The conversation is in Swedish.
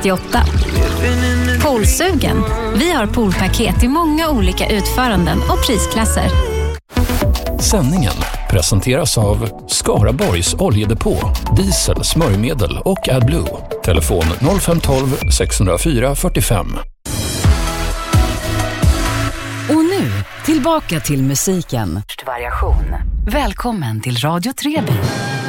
98. Poolsugen. Vi har poolpaket i många olika utföranden och prisklasser. Sändningen presenteras av Skaraborgs oljedepå, diesel, smörjmedel och AdBlue. Telefon 0512 604 45. Och nu, tillbaka till musiken. Variation. Välkommen till Radio Treby.